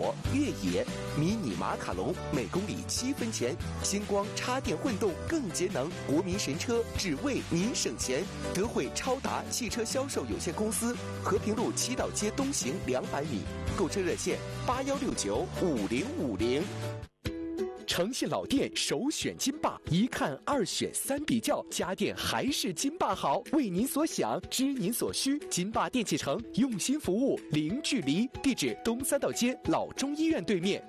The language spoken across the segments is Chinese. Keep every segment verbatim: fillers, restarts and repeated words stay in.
果、越野、迷你马卡龙每公里七分钱，星光插电混动更节能，国民神车只为您省钱。德惠超达汽车销售有限公司，和平路七道街东行两百米，购车热线八幺六九五零五零。诚信老店首选金霸，一看二选三比较，家电还是金霸好。为您所想，知您所需，金霸电器城用心服务，零距离。地址东三道街老中医院对面。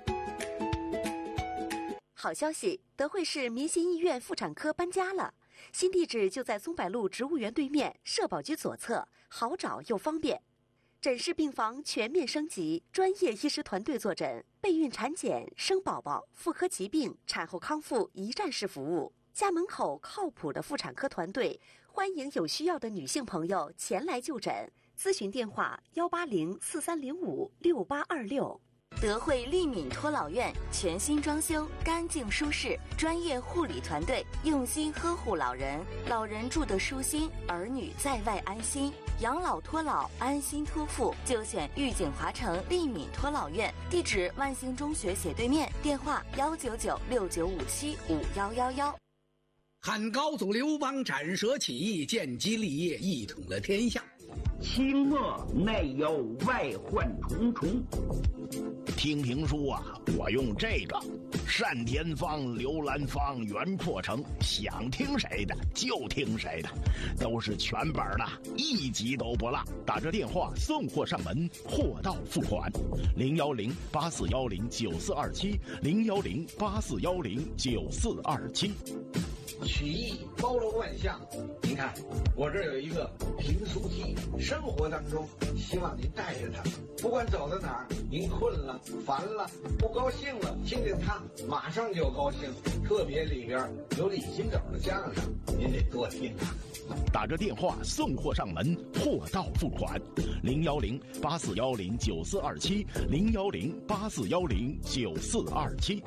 好消息，德惠市民心医院妇产科搬家了，新地址就在松柏路植物园对面，社保局左侧，好找又方便。诊室病房全面升级，专业医师团队坐诊，备孕产检、生宝宝、妇科疾病、产后康复一站式服务。家门口靠谱的妇产科团队，欢迎有需要的女性朋友前来就诊。咨询电话：幺八零四三零五六八二六。德惠利敏托老院全新装修，干净舒适，专业护理团队用心呵护老人，老人住得舒心，儿女在外安心。养老托老，安心托付，就选玉景华城利敏托老院，地址万兴中学斜对面，电话幺九九六九五七五幺幺幺。 汉高祖刘邦斩蛇起义，建基立业，一统了天下。 清末内忧外患重重。 听评书啊，我用这个单田芳、刘兰芳、袁阔成，想听谁的就听谁的，都是全本的，一集都不落。打这电话送货上门，货到付款。零幺零八四幺零九四二七，零幺零八四幺零九四二七。 曲艺包罗万象，您看我这儿有一个评书机，生活当中希望您带着它，不管走到哪儿，您困了、烦了、不高兴了，听听它，马上就高兴。特别里边有李金斗的相声，您得多听啊。 打着电话送货上门，货到付款。零幺零八四幺零九四二七，零幺零八四幺零九四二七。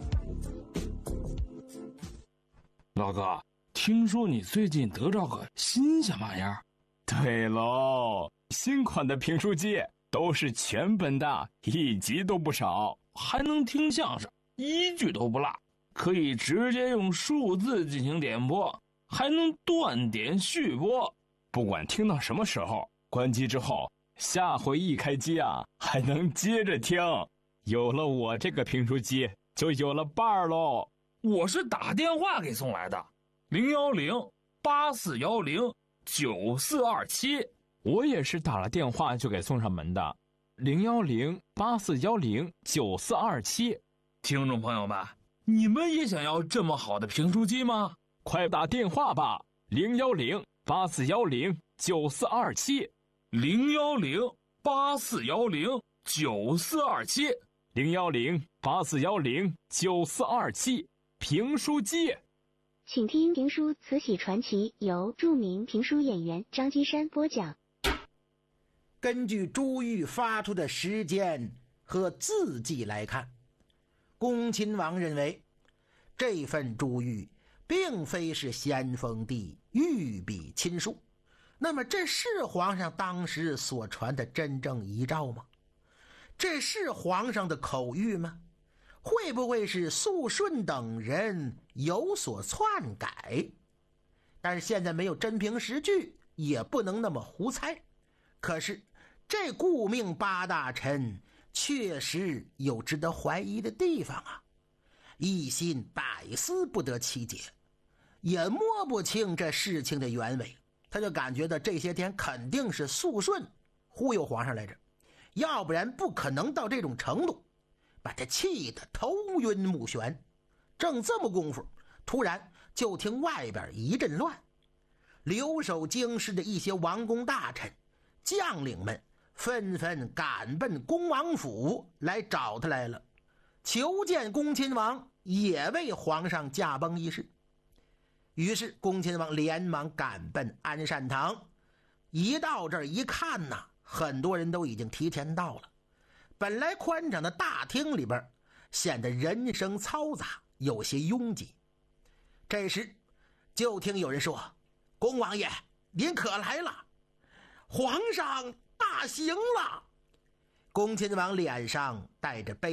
老哥，听说你最近得着个新鲜玩意儿？ 对喽，新款的评书机都是全本的，一集都不少， 还能听相声，一句都不落，可以直接用数字进行点播，还能断点续播。 不管听到什么时候，关机之后，下回一开机啊，还能接着听。有了我这个评书机，就有了伴儿喽。 我是打电话给送来的，零幺零八四幺零九四二七。 我也是打了电话就给送上门的，零幺零八四幺零九四二七。 听众朋友们，你们也想要这么好的评书机吗？ 快打电话吧，零幺零八四幺零九四二七， 零幺零八四幺零九四二七， 零幺零八四幺零九四二七。评书机， 请听评书《慈禧传奇》，由著名评书演员张金山播讲。 根据朱玉发出的时间和字迹来看，恭亲王认为这份朱玉并非是咸丰帝御笔亲书，那么这是皇上当时所传的真正遗诏吗？这是皇上的口谕吗？会不会是肃顺等人有所篡改？但是现在没有真凭实据，也不能那么胡猜。可是这顾命八大臣确实有值得怀疑的地方啊，一心百思不得其解，也摸不清这事情的原委。他就感觉到这些天肯定是肃顺忽悠皇上来着，要不然不可能到这种程度，把他气得头晕目眩。正这么功夫，突然就听外边一阵乱，留守京师的一些王公大臣将领们纷纷赶奔恭王府来找他来了，求见恭亲王，也为皇上驾崩一事。于是恭亲王连忙赶奔安善堂，一到这儿一看呐，很多人都已经提前到了。本来宽敞的大厅里边显得人声嘈杂，有些拥挤。这时就听有人说：“恭王爷，您可来了，皇上大行了。”恭亲王脸上带着悲